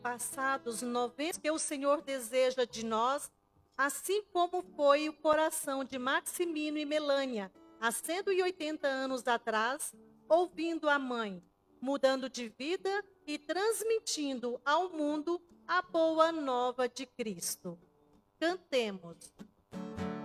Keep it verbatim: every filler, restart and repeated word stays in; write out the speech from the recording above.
passados noventa que o Senhor deseja de nós, assim como foi o coração de Maximino e Melânia, há cento e oitenta anos atrás, ouvindo a mãe, mudando de vida e transmitindo ao mundo a boa nova de Cristo. Cantemos.